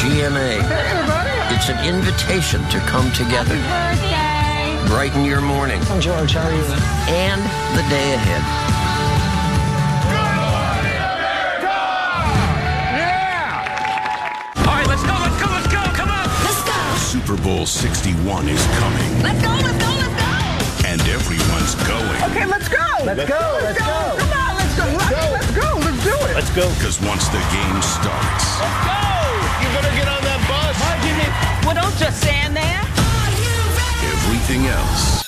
GMA. It's an invitation to come together. Happy birthday. Brighten your morning. I'm George, how are you? And the day ahead. All right, let's go. Come on. Let's go. Super Bowl 61 is coming. Let's go. And everyone's going. Okay, let's go. Let's go. Come on, let's go. Let's do it. Let's go. Because once the game starts, Let's go. you better get on that bus. Well, don't just stand there. Everything else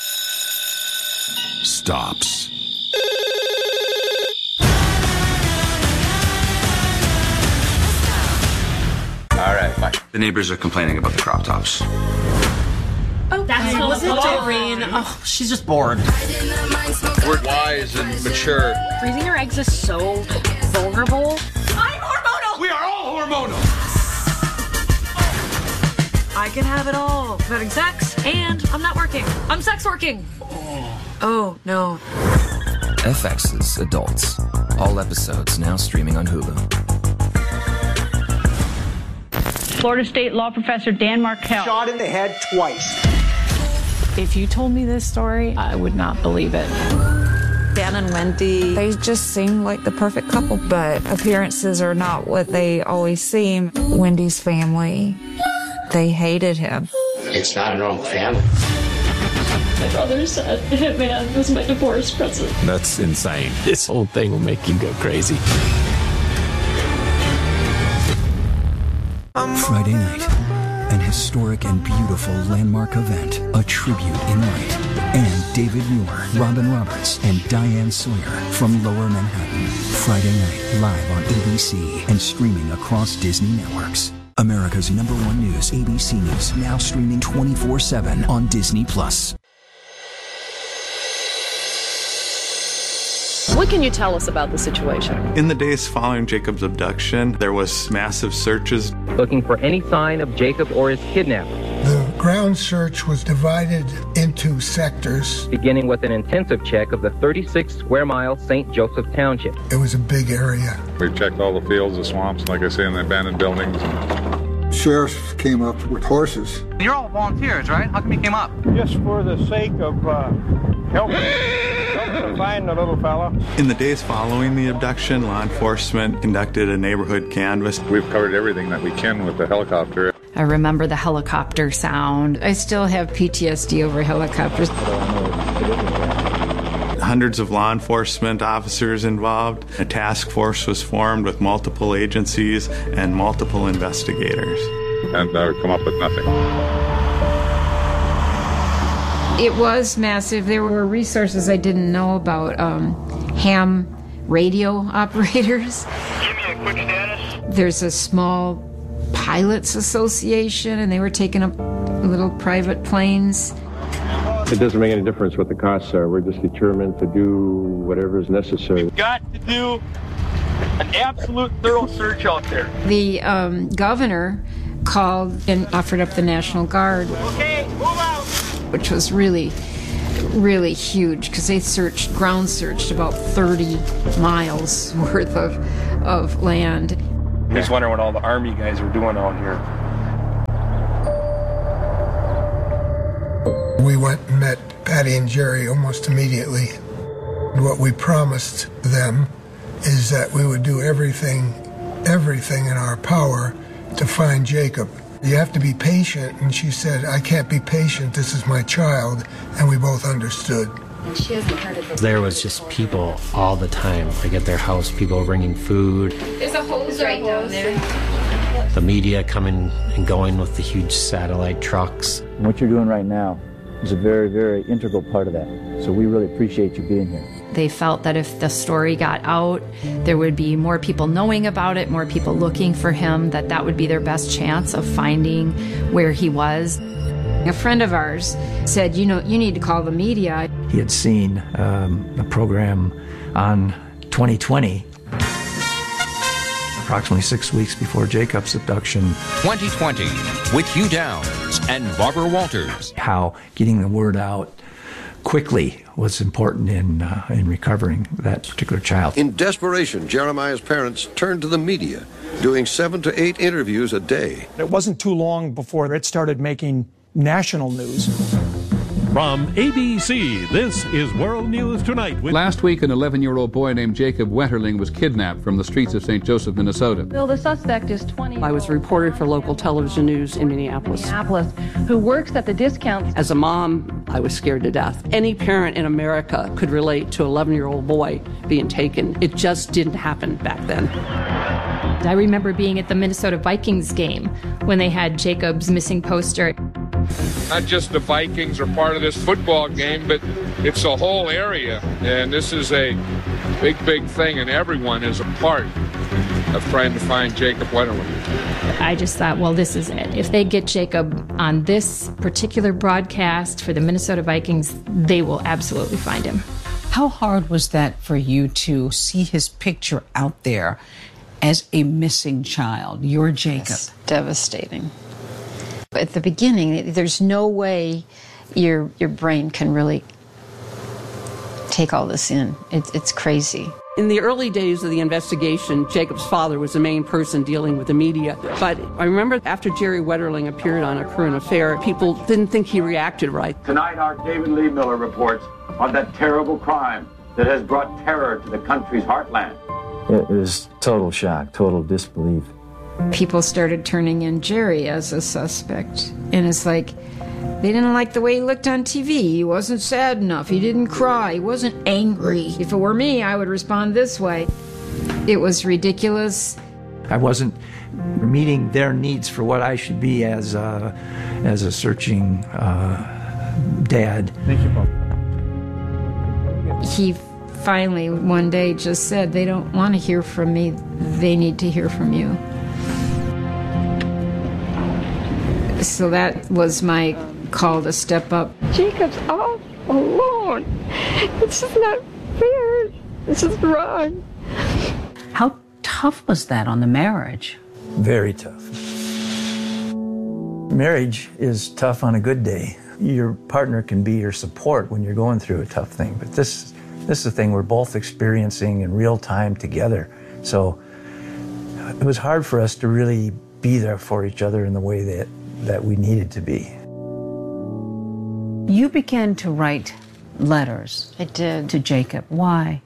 stops. All right, bye. The neighbors are complaining about the crop tops. Oh, that's was it Doreen? Oh, she's just bored. We're wise and mature. Freezing your eggs is so vulnerable. I'm hormonal. We are all hormonal. I can have it all. I'm having sex, and I'm not working. I'm sex working. Oh, no. FX's Adults. All episodes now streaming on Hulu. Florida State law professor Dan Markel. Shot in the head twice. If you told me this story, I would not believe it. Dan and Wendy, they just seem like the perfect couple, but appearances are not what they always seem. Wendy's family, they hated him. It's not a normal family. My brother said Hitman was my divorce present. That's insane. This whole thing will make you go crazy. Friday night, an historic and beautiful landmark event, a tribute in light. And David Muir, Robin Roberts, and Diane Sawyer from Lower Manhattan. Friday night, live on ABC and streaming across Disney networks. America's #1 news, ABC News, now streaming 24/7 on Disney+. What can you tell us about the situation? In the days following Jacob's abduction, there was massive searches looking for any sign of Jacob or his kidnapper. The ground search was divided into sectors, beginning with an intensive check of the 36-square-mile St. Joseph Township. It was a big area. We've checked all the fields, the swamps, like I say, and the abandoned buildings. Sheriffs came up with horses. You're all volunteers, right? How come you came up? Just for the sake of helping to find the little fella. In the days following the abduction, law enforcement conducted a neighborhood canvass. We've covered everything that we can with the helicopter. I remember the helicopter sound. I still have PTSD over helicopters. Hundreds of law enforcement officers involved. A task force was formed with multiple agencies and multiple investigators. And come up with nothing. It was massive. There were resources I didn't know about. Ham radio operators. Give me a quick status. There's a small pilots association, and they were taking up little private planes. It doesn't make any difference what the costs are. We're just determined to do whatever is necessary. We've got to do an absolute thorough search out there. The governor called and offered up the National Guard. Okay, move out. Which was really, really huge because they ground searched about 30 miles worth of land. I just wonder what all the Army guys are doing out here. We went and met Patty and Jerry almost immediately. What we promised them is that we would do everything in our power to find Jacob. You have to be patient, and she said, I can't be patient, this is my child, and we both understood. She hasn't heard of it. There was just people all the time. Like at their house, people bringing food. There's a hose right down there. The media coming and going with the huge satellite trucks. What you're doing right now is a very, very integral part of that. So we really appreciate you being here. They felt that if the story got out, there would be more people knowing about it, more people looking for him, that would be their best chance of finding where he was. A friend of ours said, you need to call the media. He had seen a program on 2020, approximately 6 weeks before Jacob's abduction. 2020 with Hugh Downs and Barbara Walters. How getting the word out quickly was important in recovering that particular child. In desperation, Jeremiah's parents turned to the media, doing 7 to 8 interviews a day. It wasn't too long before it started making national news. From ABC, this is World News Tonight. Last week, an 11-year-old boy named Jacob Wetterling was kidnapped from the streets of St. Joseph, Minnesota. Bill, the suspect is 20. I was a reporter for local television news in Minneapolis. Who works at the discount. As a mom, I was scared to death. Any parent in America could relate to an 11-year-old boy being taken. It just didn't happen back then. I remember being at the Minnesota Vikings game when they had Jacob's missing poster. Not just the Vikings are part of this football game, but it's a whole area. And this is a big, big thing, and everyone is a part of trying to find Jacob Wetterling. I just thought, well, this is it. If they get Jacob on this particular broadcast for the Minnesota Vikings, they will absolutely find him. How hard was that for you to see his picture out there as a missing child, your Jacob? It's devastating. At the beginning, there's no way your brain can really take all this in. It's crazy. In the early days of the investigation, Jacob's father was the main person dealing with the media. But I remember after Jerry Wetterling appeared on A Current Affair, people didn't think he reacted right. Tonight, our David Lee Miller reports on that terrible crime that has brought terror to the country's heartland. It was total shock, total disbelief. People started turning in Jerry as a suspect. And it's like, they didn't like the way he looked on TV. He wasn't sad enough. He didn't cry. He wasn't angry. If it were me, I would respond this way. It was ridiculous. I wasn't meeting their needs for what I should be as a searching dad. Thank you, Bob. He finally one day just said, they don't want to hear from me. They need to hear from you. So that was my call to step up. Jacob's all alone. This is not fair. This is wrong. How tough was that on the marriage? Very tough. Marriage is tough on a good day. Your partner can be your support when you're going through a tough thing, but this is a thing we're both experiencing in real time together. So it was hard for us to really be there for each other in the way that we needed to be. You began to write letters. I did. To Jacob. Why?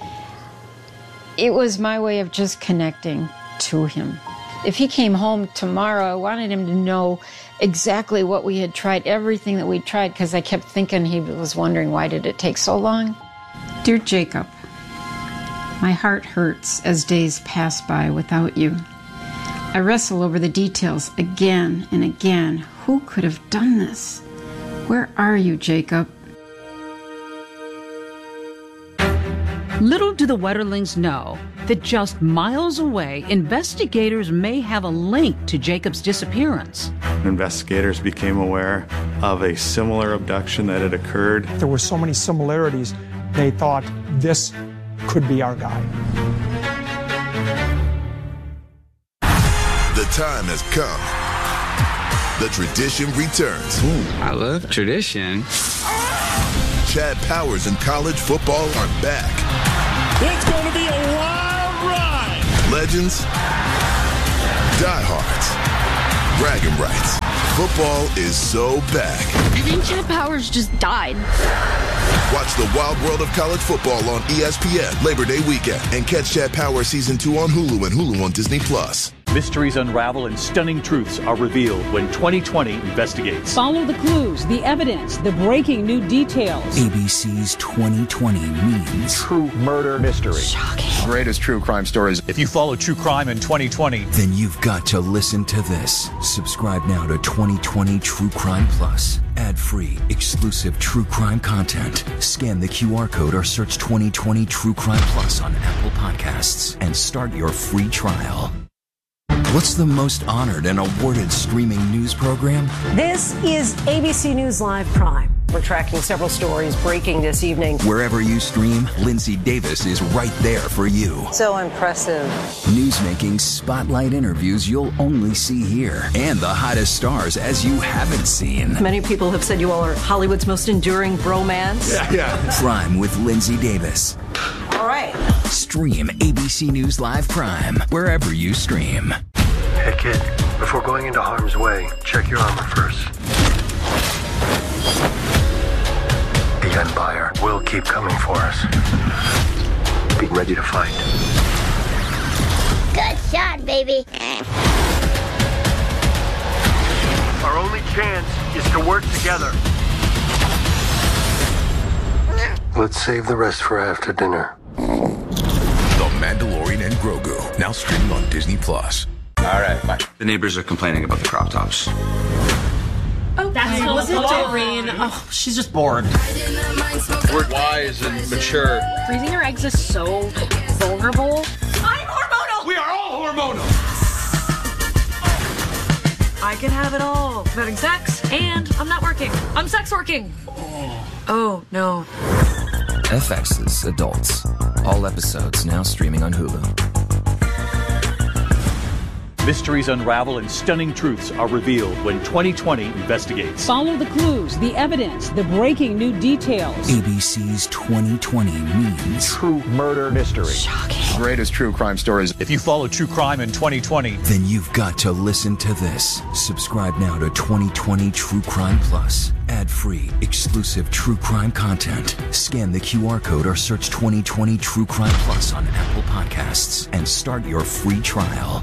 It was my way of just connecting to him. If he came home tomorrow, I wanted him to know exactly what we had tried, everything that we tried, because I kept thinking he was wondering, why did it take so long? Dear Jacob, my heart hurts as days pass by without you. I wrestle over the details again and again. Who could have done this? Where are you, Jacob? Little do the Wetterlings know that just miles away, investigators may have a link to Jacob's disappearance. Investigators became aware of a similar abduction that had occurred. There were so many similarities, they thought this could be our guy. The time has come. The tradition returns. Ooh, I love tradition. Chad Powers and college football are back. It's going to be a wild ride. Legends, diehards, bragging rights. Football is so back. I think Chad Powers just died. Watch the wild world of college football on ESPN Labor Day weekend and catch Chad Powers Season 2 on Hulu and Hulu on Disney+. Mysteries unravel and stunning truths are revealed when 2020 investigates. Follow the clues, the evidence, the breaking new details. ABC's 2020 means true murder mystery. Shocking. Greatest true crime stories. If you follow true crime in 2020, then you've got to listen to this. Subscribe now to 2020 True Crime Plus. Ad-free, exclusive true crime content. Scan the QR code or search 2020 True Crime Plus on Apple Podcasts and start your free trial. What's the most honored and awarded streaming news program? This is ABC News Live Prime. We're tracking several stories breaking this evening. Wherever you stream, Lindsay Davis is right there for you. So impressive. Newsmaking spotlight interviews you'll only see here. And the hottest stars as you haven't seen. Many people have said you all are Hollywood's most enduring bromance. Yeah. Crime with Lindsay Davis. All right. Stream ABC News Live Crime wherever you stream. Hey kid, before going into harm's way, check your armor first. The Empire will keep coming for us. Be ready to fight. Good shot, baby. Our only chance is to work together. Let's save the rest for after dinner. The Mandalorian and Grogu, now streaming on Disney+. All right, bye. The neighbors are complaining about the crop tops. Oh, that's was it, Doreen? Oh, she's just bored. We're wise and mature. Freezing your eggs is so vulnerable. I'm hormonal! We are all hormonal! I can have it all. Having sex, and I'm not working. I'm sex working. Oh, no. FX's Adults. All episodes now streaming on Hulu. Mysteries unravel and stunning truths are revealed when 2020 investigates. Follow the clues, the evidence, the breaking new details. ABC's 2020 means True murder mystery. Shocking. Greatest true crime stories. If you follow true crime in 2020, then you've got to listen to this. Subscribe now to 2020 True Crime Plus. Ad-free, exclusive true crime content. Scan the QR code or search 2020 True Crime Plus on Apple Podcasts and start your free trial.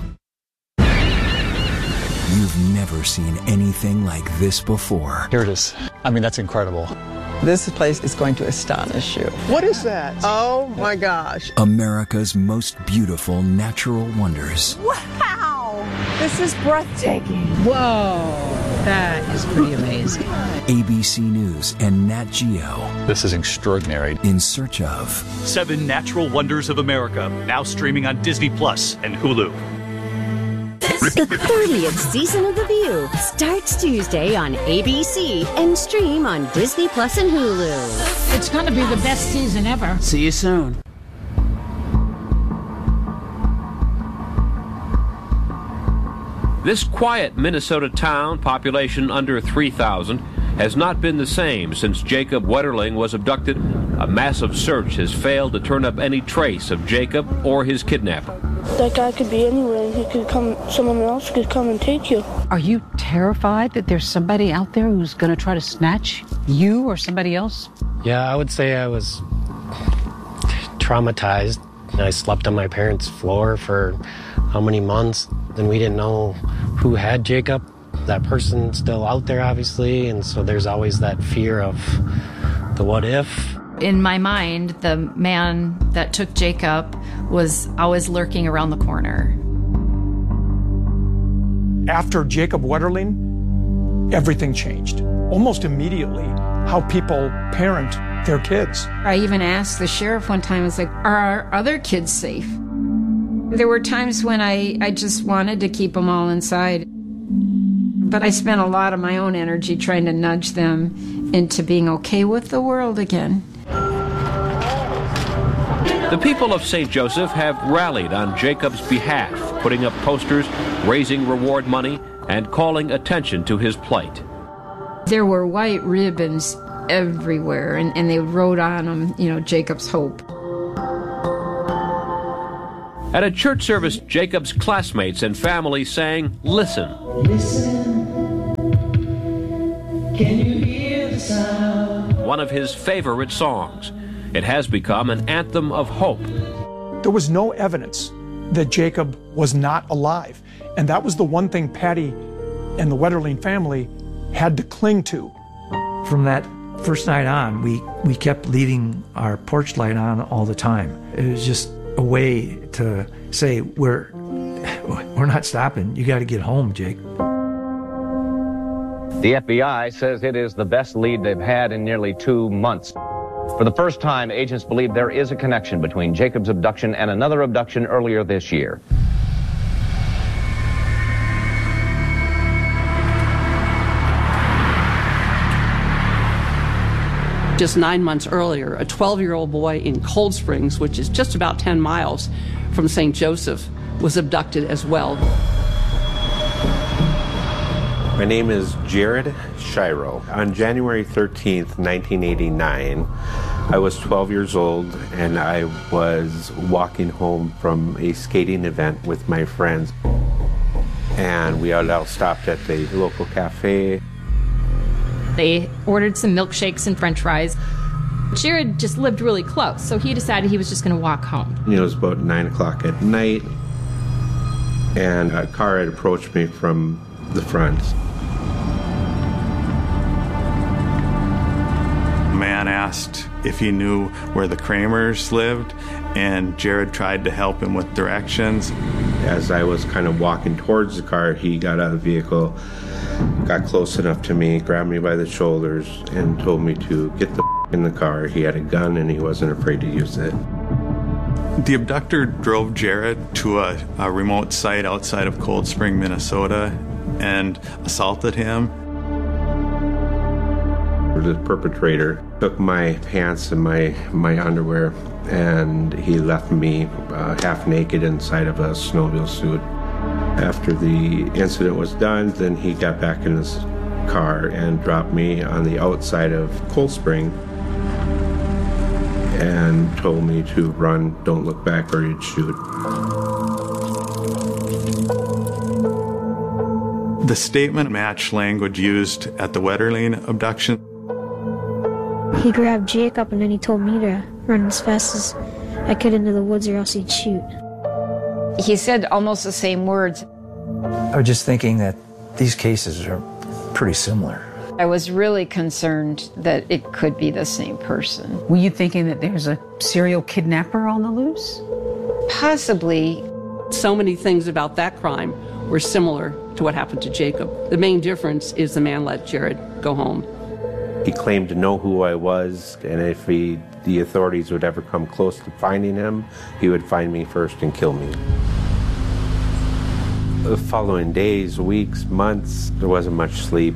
You've never seen anything like this before. Here it is. I mean, that's incredible. This place is going to astonish you. What is that? Oh my gosh. America's most beautiful natural wonders. Wow! This is breathtaking. Whoa, that is pretty amazing. ABC News and Nat Geo. This is extraordinary. In search of 7 Natural Wonders of America, now streaming on Disney Plus and Hulu. The 30th season of The View starts Tuesday on ABC and stream on Disney Plus and Hulu. It's going to be the best season ever. See you soon. This quiet Minnesota town, population under 3,000, has not been the same since Jacob Wetterling was abducted. A massive search has failed to turn up any trace of Jacob or his kidnapper. That guy could be anywhere. He could come, someone else could come and take you. Are you terrified that there's somebody out there who's going to try to snatch you or somebody else? Yeah, I would say I was traumatized. I slept on my parents' floor for how many months, and we didn't know who had Jacob. That person's still out there, obviously, and so there's always that fear of the what if. In my mind, the man that took Jacob was always lurking around the corner. After Jacob Wetterling, everything changed. Almost immediately, how people parent their kids. I even asked the sheriff one time, I was like, are our other kids safe? There were times when I just wanted to keep them all inside. But I spent a lot of my own energy trying to nudge them into being okay with the world again. The people of St. Joseph have rallied on Jacob's behalf, putting up posters, raising reward money, and calling attention to his plight. There were white ribbons everywhere, and they wrote on them, you know, Jacob's hope. At a church service, Jacob's classmates and family sang, "Listen." Listen, can you hear the sound? One of his favorite songs. It has become an anthem of hope. There was no evidence that Jacob was not alive. And that was the one thing Patty and the Wetterling family had to cling to. From that first night on, we kept leaving our porch light on all the time. It was just a way to say, we're not stopping. You got to get home, Jake. The FBI says it is the best lead they've had in nearly 2 months. For the first time, agents believe there is a connection between Jacob's abduction and another abduction earlier this year. Just 9 months earlier, a 12-year-old boy in Cold Springs, which is just about 10 miles from St. Joseph, was abducted as well. My name is Jared Shiro. On January 13th, 1989, I was 12 years old and I was walking home from a skating event with my friends. And we all stopped at the local cafe. They ordered some milkshakes and french fries. Jared just lived really close, so he decided he was just going to walk home. It was about 9 o'clock at night, and a car had approached me from the front. A man asked if he knew where the Kramers lived, and Jared tried to help him with directions. As I was kind of walking towards the car, he got out of the vehicle, got close enough to me, grabbed me by the shoulders, and told me to get the in the car. He had a gun and he wasn't afraid to use it. The abductor drove Jared to a remote site outside of Cold Spring, Minnesota, and assaulted him. The perpetrator took my pants and my underwear, and he left me half naked inside of a snowmobile suit. After the incident was done, then he got back in his car and dropped me on the outside of Cold Spring and told me to run, don't look back, or he'd shoot. The statement matched language used at the Wetterling abduction. He grabbed Jacob and then he told me to run as fast as I could into the woods or else he'd shoot. He said almost the same words. I was just thinking that these cases are pretty similar. I was really concerned that it could be the same person. Were you thinking that there's a serial kidnapper on the loose? Possibly. So many things about that crime were similar to what happened to Jacob. The main difference is the man let Jared go home. He claimed to know who I was, and if the authorities would ever come close to finding him, he would find me first and kill me. The following days, weeks, months, there wasn't much sleep.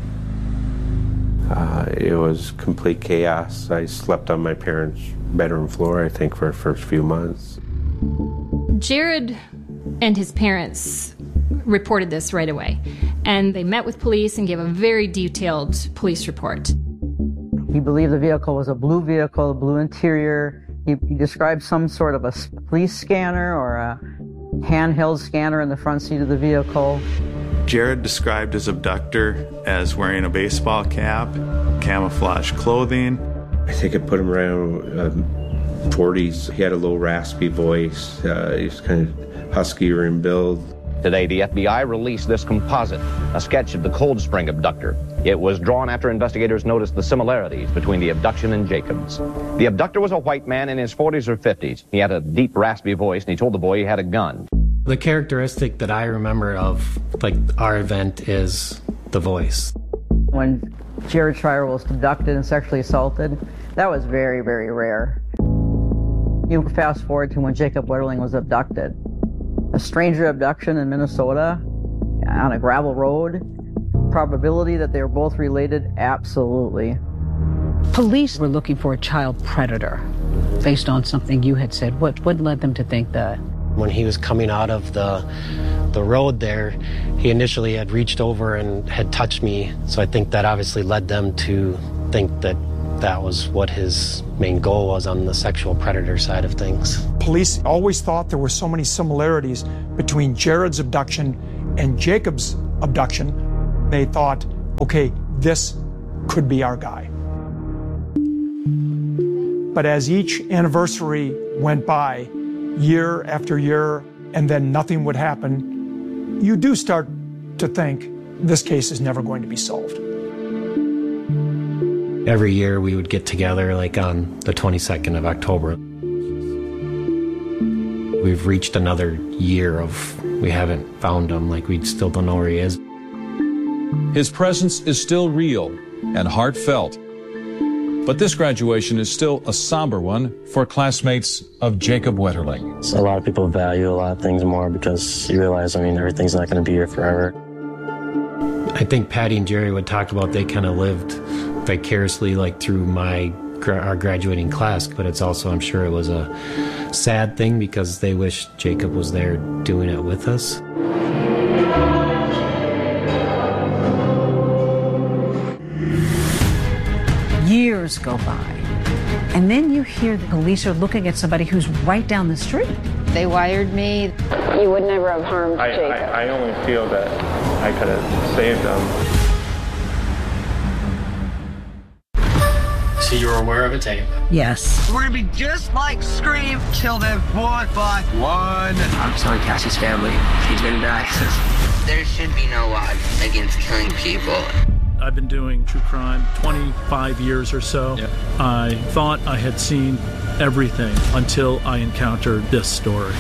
It was complete chaos. I slept on my parents' bedroom floor, I think, for the first few months. Jared and his parents reported this right away, and they met with police and gave a very detailed police report. He believed the vehicle was a blue vehicle, a blue interior. He described some sort of a police scanner or a handheld scanner in the front seat of the vehicle. Jared described his abductor as wearing a baseball cap, camouflage clothing. I think it put him around 40s. He had a low raspy voice. He was kind of huskier in build. Today, the FBI released this composite, a sketch of the Cold Spring abductor. It was drawn after investigators noticed the similarities between the abduction and Jacob's. The abductor was a white man in his 40s or 50s. He had a deep, raspy voice, and he told the boy he had a gun. The characteristic that I remember of, our event is the voice. When Jared Schreier was abducted and sexually assaulted, that was very, very rare. You fast forward to when Jacob Wetterling was abducted. A stranger abduction in Minnesota on a gravel road. Probability that they were both related? Absolutely. Police were looking for a child predator based on something you had said. What led them to think that? When he was coming out of the road there, he initially had reached over and had touched me. So I think that obviously led them to think that that was what his main goal was on the sexual predator side of things. Police always thought there were so many similarities between Jared's abduction and Jacob's abduction. They thought, okay, this could be our guy. But as each anniversary went by, year after year, and then nothing would happen, you do start to think this case is never going to be solved. Every year we would get together on the 22nd of October. We've reached another year of we haven't found him, we still don't know where he is. His presence is still real and heartfelt. But this graduation is still a somber one for classmates of Jacob Wetterling. So a lot of people value a lot of things more because you realize, everything's not going to be here forever. I think Patty and Jerry would talk about they kind of lived vicariously through my our graduating class, but it's also, I'm sure it was a sad thing because they wish Jacob was there doing it with us. Years go by, and then you hear the police are looking at somebody who's right down the street. They wired me. You would never have harmed Jacob. I only feel that I could have saved him. So you were aware of a tape? Yes. We're gonna be just like Scream. Kill them one by one. I'm sorry, Cassie's family. He's gonna die. There should be no law against killing people. I've been doing true crime 25 years or so. Yep. I thought I had seen everything until I encountered this story.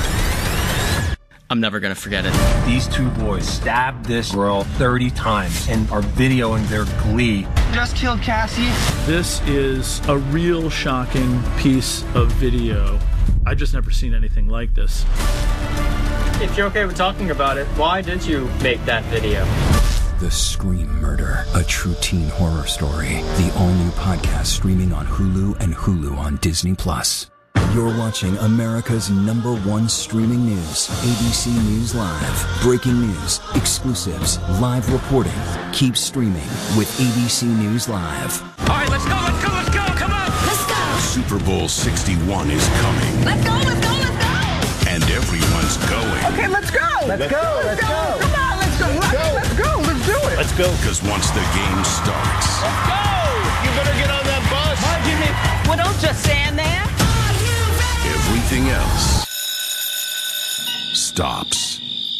I'm never gonna forget it. These two boys stabbed this girl 30 times and are videoing their glee. Just killed Cassie. This is a real shocking piece of video. I've just never seen anything like this. If you're okay with talking about it, why did you make that video? The Scream Murder, a true teen horror story. The all-new podcast streaming on Hulu and Hulu on Disney+. You're watching America's #1 streaming news, ABC News Live. Breaking news, exclusives, live reporting. Keep streaming with ABC News Live. All right, let's go. Come on. Let's go. Super Bowl 61 is coming. Let's go. And everyone's going. Okay, let's go. Let's go. Come on, let's go. Let's do it. Let's go. Because once the game starts. Let's go. You better get on that bus. Well, don't just stand there. Everything else stops.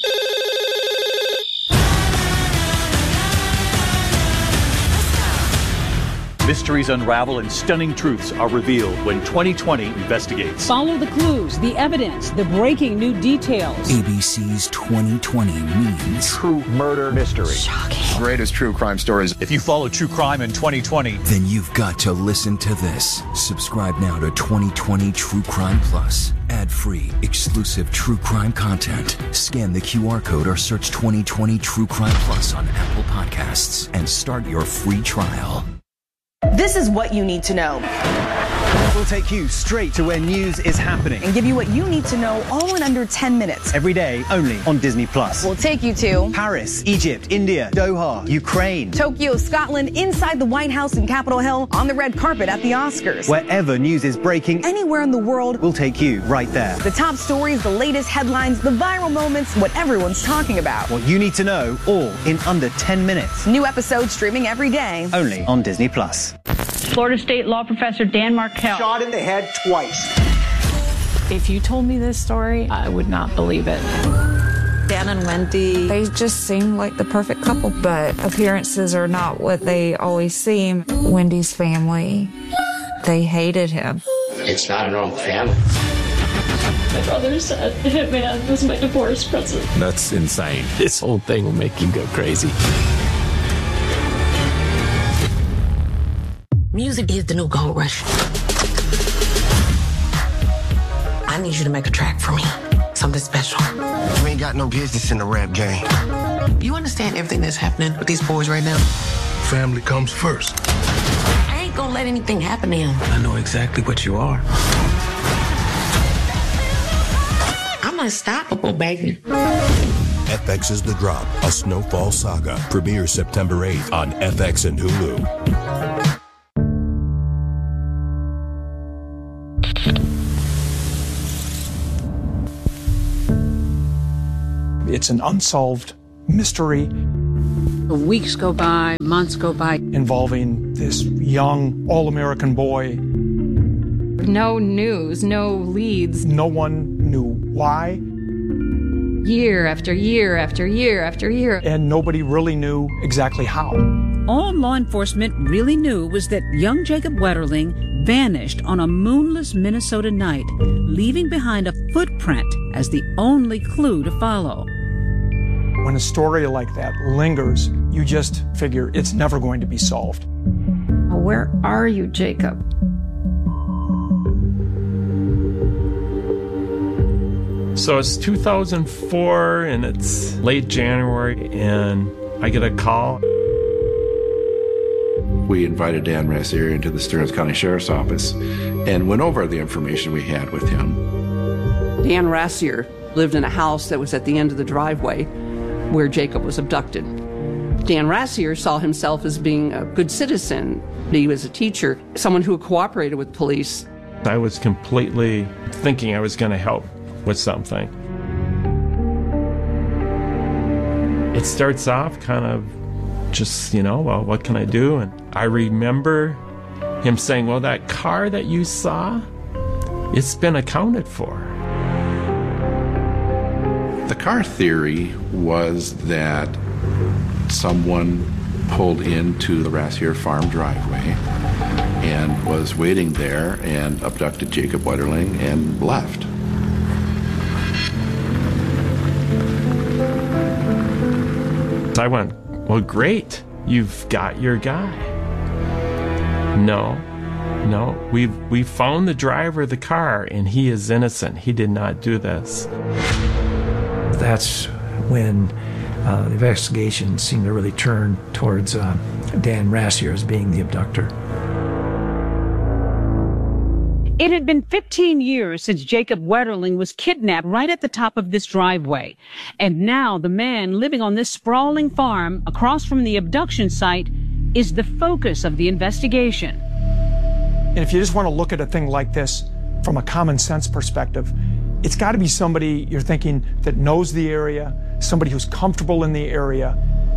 Mysteries unravel and stunning truths are revealed when 2020 investigates. Follow the clues, the evidence, the breaking new details. ABC's 2020 means True murder mystery. Shocking. Greatest true crime stories. If you follow true crime in 2020, then you've got to listen to this. Subscribe now to 2020 True Crime Plus. Ad-free, exclusive true crime content. Scan the QR code or search 2020 True Crime Plus on Apple Podcasts and start your free trial. This is what you need to know. We'll take you straight to where news is happening and give you what you need to know all in under 10 minutes. Every day, only on Disney+. We'll take you to Paris, Egypt, India, Doha, Ukraine, Tokyo, Scotland, inside the White House and Capitol Hill, on the red carpet at the Oscars. Wherever news is breaking, anywhere in the world, we'll take you right there. The top stories, the latest headlines, the viral moments, what everyone's talking about. What you need to know, all in under 10 minutes. New episodes streaming every day. Only on Disney+. Florida State law professor Dan Markel. Shot in the head twice. If you told me this story, I would not believe it. Dan and Wendy, they just seem like the perfect couple, but appearances are not what they always seem. Wendy's family, they hated him. It's not a normal family. My brother said the hitman was my divorce present. That's insane. This whole thing will make you go crazy. Music is the new gold rush. I need you to make a track for me. Something special. You ain't got no business in the rap game. You understand everything that's happening with these boys right now? Family comes first. I ain't gonna let anything happen to him. I know exactly what you are. I'm unstoppable, baby. FX's The Drop, a Snowfall saga. Premieres September 8th on FX and Hulu. It's an unsolved mystery. Weeks go by, months go by. Involving this young, all-American boy. No news, no leads. No one knew why. Year after year after year after year. And nobody really knew exactly how. All law enforcement really knew was that young Jacob Wetterling vanished on a moonless Minnesota night, leaving behind a footprint as the only clue to follow. When a story like that lingers, you just figure it's never going to be solved. Where are you, Jacob? So it's 2004 and it's late January and I get a call. we invited Dan Rassier into the Stearns County Sheriff's Office and went over the information we had with him. Dan Rassier lived in a house that was at the end of the driveway where Jacob was abducted. Dan Rassier saw himself as being a good citizen. He was a teacher, someone who cooperated with police. I was completely thinking I was going to help with something. It starts off kind of just, well, what can I do? And I remember him saying, well, that car that you saw, it's been accounted for. The car theory was that someone pulled into the Rassier farm driveway and was waiting there and abducted Jacob Wetterling and left. I went, well, great, you've got your guy. No, we found the driver of the car and he is innocent. He did not do this. That's when the investigation seemed to really turn towards Dan Rassier as being the abductor. It had been 15 years since Jacob Wetterling was kidnapped right at the top of this driveway. And now the man living on this sprawling farm across from the abduction site is the focus of the investigation. And if you just want to look at a thing like this from a common sense perspective, it's got to be somebody you're thinking that knows the area, somebody who's comfortable in the area.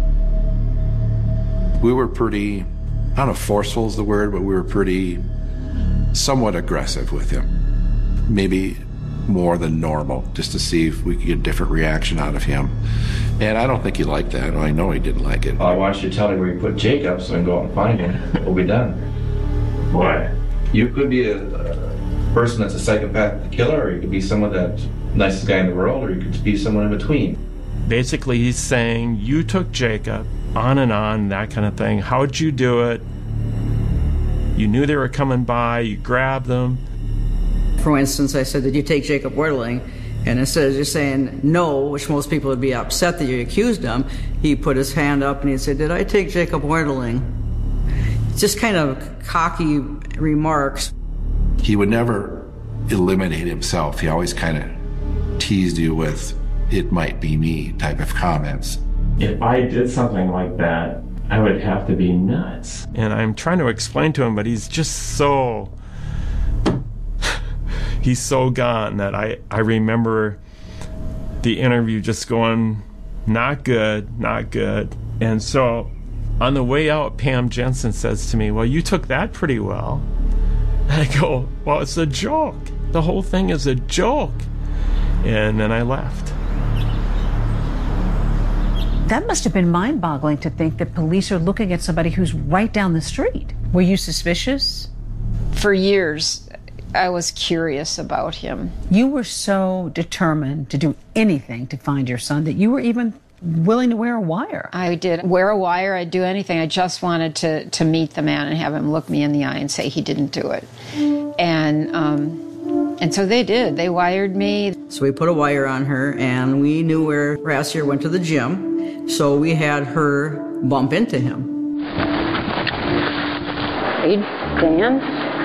We were pretty, I don't know if forceful is the word, but we were pretty somewhat aggressive with him. Maybe more than normal, just to see if we could get a different reaction out of him. And I don't think he liked that. I know he didn't like it. I want you to tell me where you put Jacob so I can go out and find him. We'll be done. Why? You could be a person that's a psychopath killer, or you could be someone that's the nicest guy in the world, or you could be someone in between. Basically, he's saying, you took Jacob, on, that kind of thing. How'd you do it? You knew they were coming by, you grabbed them. For instance, I said, did you take Jacob Wetterling? And instead of just saying no, which most people would be upset that you accused him, he put his hand up and he said, did I take Jacob Wetterling? Just kind of cocky remarks. He would never eliminate himself. He always kind of teased you with, it might be me type of comments. If I did something like that, I would have to be nuts. And I'm trying to explain to him, but he's just so... he's so gone that I remember the interview just going, not good, not good. And so on the way out, Pam Jensen says to me, well, you took that pretty well. And I go, well, it's a joke. The whole thing is a joke. And then I left. That must have been mind-boggling to think that police are looking at somebody who's right down the street. Were you suspicious? For years, I was curious about him. You were so determined to do anything to find your son that you were even willing to wear a wire. I did wear a wire. I'd do anything. I just wanted to meet the man and have him look me in the eye and say he didn't do it. And so they did. They wired me. So we put a wire on her, and we knew where Rassier went to the gym, so we had her bump into him. Hey, Dan?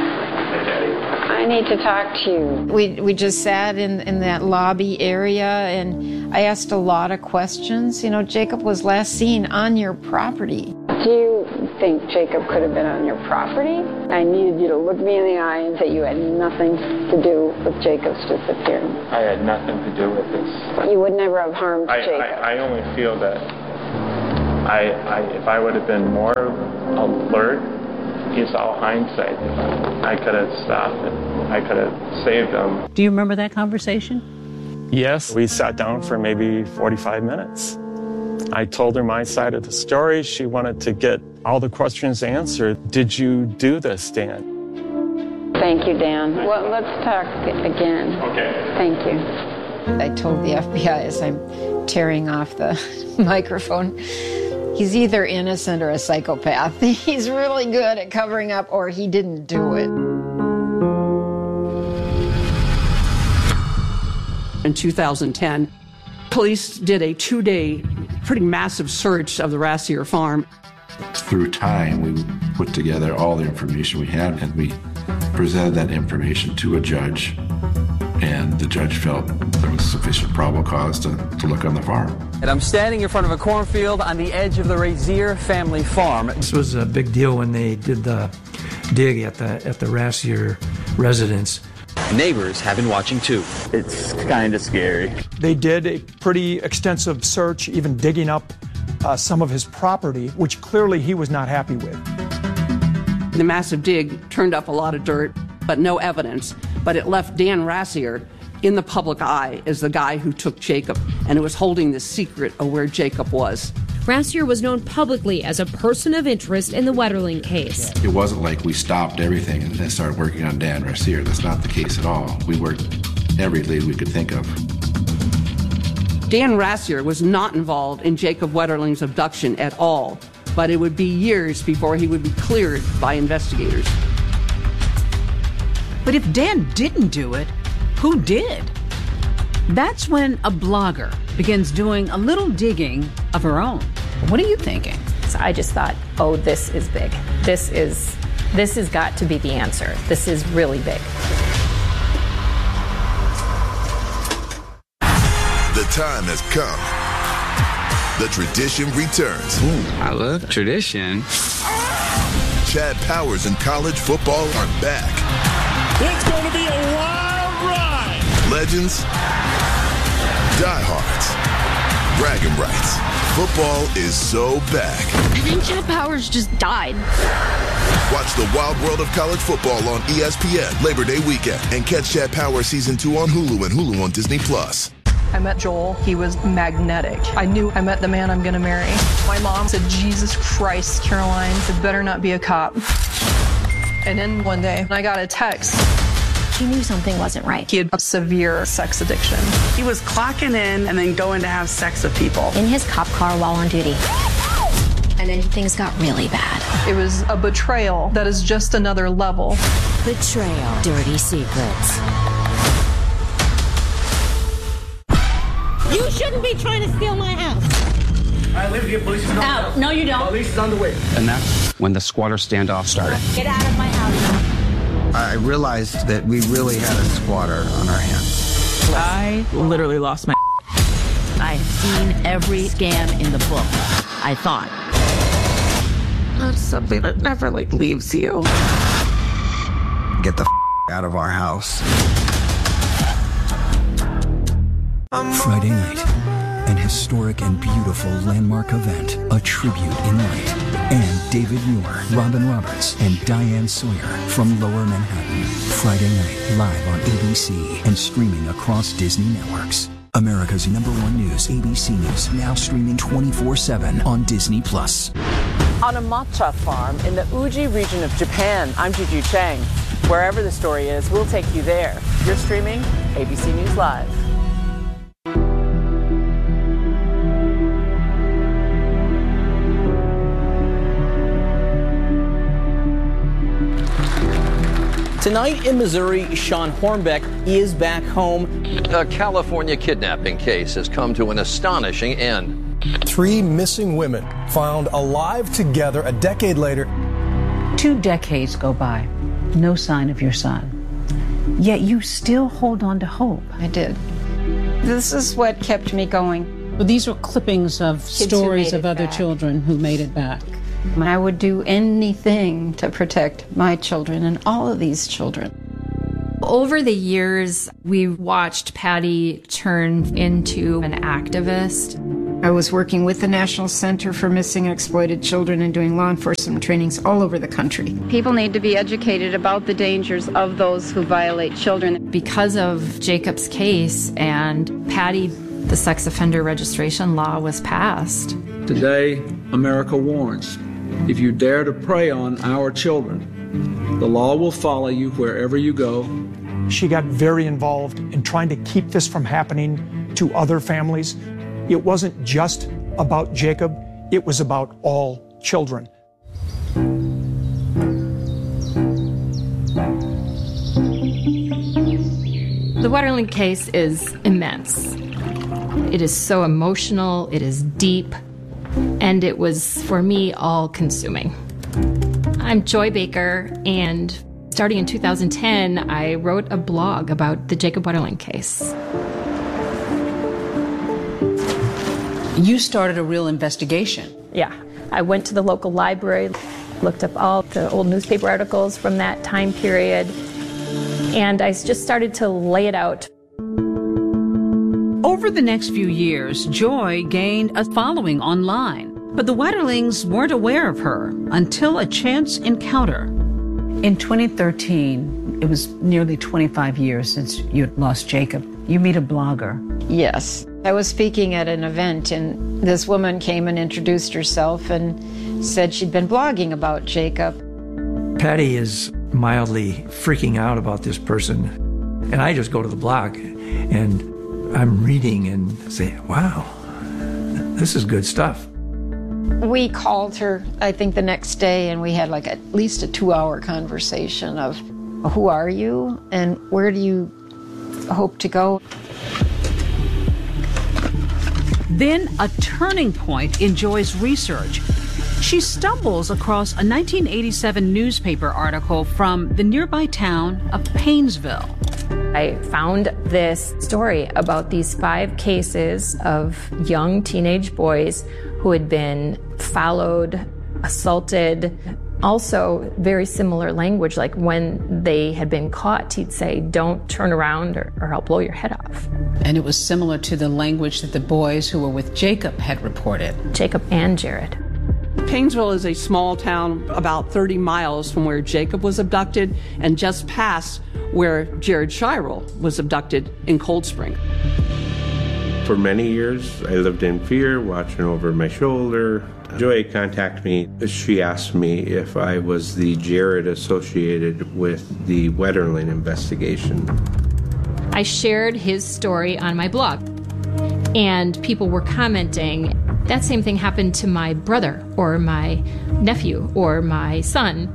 I need to talk to you. We just sat in that lobby area, and I asked a lot of questions. You know, Jacob was last seen on your property. Do you think Jacob could have been on your property? I needed you to look me in the eye and say you had nothing to do with Jacob's disappearance. I had nothing to do with this. You would never have harmed Jacob. I only feel that if I would have been more alert, it's all hindsight. I could have stopped it. I could have saved him. Do you remember that conversation? Yes, we sat down for maybe 45 minutes. I told her my side of the story. She wanted to get all the questions answered. Did you do this, Dan? Thank you, Dan. Well, let's talk again. Okay. Thank you. I told the FBI as I'm tearing off the microphone, he's either innocent or a psychopath. He's really good at covering up, or he didn't do it. In 2010, police did a 2-day, pretty massive search of the Rassier farm. Through time, we put together all the information we had, and we presented that information to a judge, and the judge felt there was sufficient probable cause to look on the farm. And I'm standing in front of a cornfield on the edge of the Razier family farm. This was a big deal when they did the dig at the Rassier residence. Neighbors have been watching too. It's kind of scary. They did a pretty extensive search, even digging up some of his property, which clearly he was not happy with. The massive dig turned up a lot of dirt, but no evidence. But it left Dan Rassier in the public eye as the guy who took Jacob, and it was holding the secret of where Jacob was. Rassier was known publicly as a person of interest in the Wetterling case. It wasn't like we stopped everything and then started working on Dan Rassier. That's not the case at all. We worked every lead we could think of. Dan Rassier was not involved in Jacob Wetterling's abduction at all, but it would be years before he would be cleared by investigators. But if Dan didn't do it, who did? That's when a blogger begins doing a little digging of her own. What are you thinking? So I just thought, oh, this is big. This has got to be the answer. This is really big. The time has come. The tradition returns. Ooh, I love tradition. Chad Powers and college football are back. It's going to be a wild ride. Legends, diehards, bragging rights. Football is so back. I think Chad Powers just died. Watch the wild world of college football on ESPN Labor Day weekend and catch Chad Powers Season 2 on Hulu and Hulu on Disney+. I met Joel. He was magnetic. I knew I met the man I'm going to marry. My mom said, Jesus Christ, Caroline, it better not be a cop. And then one day, I got a text. He knew something wasn't right. He had a severe sex addiction. He was clocking in and then going to have sex with people. In his cop car while on duty. And then things got really bad. It was a betrayal that is just another level. Betrayal. Dirty secrets. You shouldn't be trying to steal my house. I live here. Police is on the way. Out. No, you don't. Police is on the way. And that's when the squatter standoff started. Get out of my house. I realized that we really had a squatter on our hands. I literally lost my I've seen every scam in the book, I thought. That's something that never, leaves you. Get the out of our house. Friday night, an historic and beautiful landmark event, a tribute in light. And David Muir, Robin Roberts, and Diane Sawyer from Lower Manhattan. Friday night, live on ABC and streaming across Disney networks. America's #1 news, ABC News, now streaming 24/7 on Disney+. On a matcha farm in the Uji region of Japan, I'm Juju Chang. Wherever the story is, we'll take you there. You're streaming ABC News Live. Tonight in Missouri, Sean Hornbeck is back home. A California kidnapping case has come to an astonishing end. 3 missing women found alive together a decade later. 2 decades go by, no sign of your son. Yet you still hold on to hope. I did. This is what kept me going. But these are clippings of stories of other children who made it back. I would do anything to protect my children and all of these children. Over the years, we watched Patty turn into an activist. I was working with the National Center for Missing and Exploited Children and doing law enforcement trainings all over the country. People need to be educated about the dangers of those who violate children. Because of Jacob's case and Patty, the sex offender registration law was passed. Today, America warns. If you dare to prey on our children, the law will follow you wherever you go. She got very involved in trying to keep this from happening to other families. It wasn't just about Jacob, it was about all children. The Wetterling case is immense. It is so emotional, it is deep. And it was, for me, all-consuming. I'm Joy Baker, and starting in 2010, I wrote a blog about the Jacob Wetterling case. You started a real investigation. Yeah. I went to the local library, looked up all the old newspaper articles from that time period, and I just started to lay it out. Over the next few years, Joy gained a following online, but the Wetterlings weren't aware of her until a chance encounter. In 2013, it was nearly 25 years since you lost Jacob. You meet a blogger. Yes. I was speaking at an event, and this woman came and introduced herself and said she'd been blogging about Jacob. Patty is mildly freaking out about this person, and I just go to the blog, and I'm reading and say, wow, this is good stuff. We called her, I think, the next day, and we had like at least a 2-hour conversation of who are you and where do you hope to go? Then a turning point in Joy's research. She stumbles across a 1987 newspaper article from the nearby town of Paynesville. I found this story about these 5 cases of young teenage boys who had been followed, assaulted. Also, very similar language, like when they had been caught, he'd say, don't turn around or I'll blow your head off. And it was similar to the language that the boys who were with Jacob had reported. Jacob and Jared. Paynesville is a small town about 30 miles from where Jacob was abducted and just past where Jared Shirel was abducted in Cold Spring. For many years, I lived in fear, watching over my shoulder. Joy contacted me. She asked me if I was the Jared associated with the Wetterling investigation. I shared his story on my blog, and people were commenting, that same thing happened to my brother or my nephew or my son.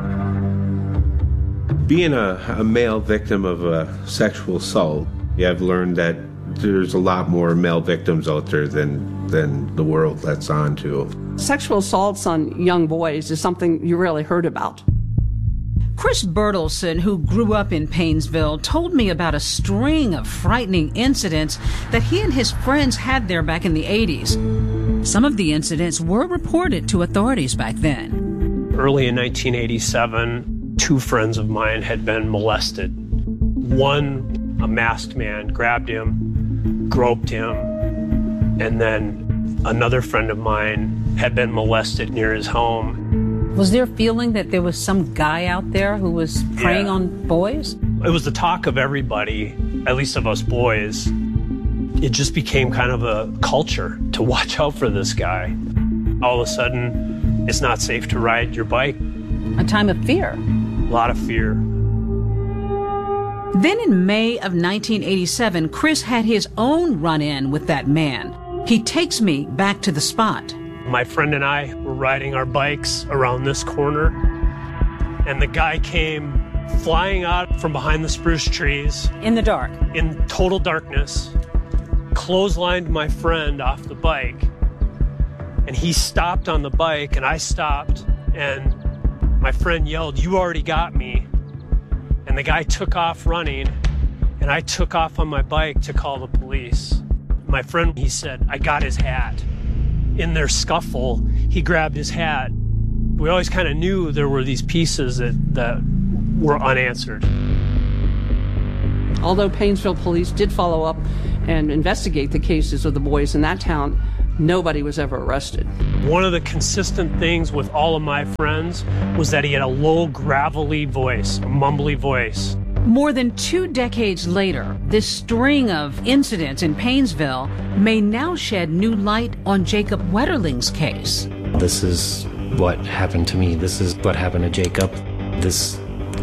Being a male victim of a sexual assault, I've learned that there's a lot more male victims out there than the world lets on to. Sexual assaults on young boys is something you rarely heard about. Chris Bertelson, who grew up in Paynesville, told me about a string of frightening incidents that he and his friends had there back in the 80s. Some of the incidents were reported to authorities back then. Early in 1987, 2 friends of mine had been molested. One, a masked man, grabbed him, groped him, and then another friend of mine had been molested near his home. Was there a feeling that there was some guy out there who was preying on boys? It was the talk of everybody, at least of us boys. It just became kind of a culture to watch out for this guy. All of a sudden, it's not safe to ride your bike. A time of fear. A lot of fear. Then in May of 1987, Chris had his own run-in with that man. He takes me back to the spot. My friend and I were riding our bikes around this corner, and the guy came flying out from behind the spruce trees. In the dark. In total darkness. Clotheslined my friend off the bike, and he stopped on the bike, and I stopped, and my friend yelled, "You already got me." And the guy took off running, and I took off on my bike to call the police. My friend, he said, "I got his hat." In their scuffle, he grabbed his hat. We always kind of knew there were these pieces that were unanswered. Although Paynesville police did follow up and investigate the cases of the boys in that town, nobody was ever arrested. One of the consistent things with all of my friends was that he had a low, gravelly voice, a mumbly voice. More than 2 decades later, this string of incidents in Paynesville may now shed new light on Jacob Wetterling's case. This is what happened to me. This is what happened to Jacob. This